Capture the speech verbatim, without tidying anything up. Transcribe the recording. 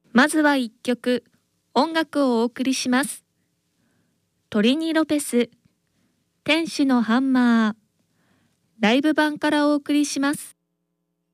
まずは一曲、音楽をお送りします。トリニ・ロペス、天使のハンマー、ライブ版からお送りします。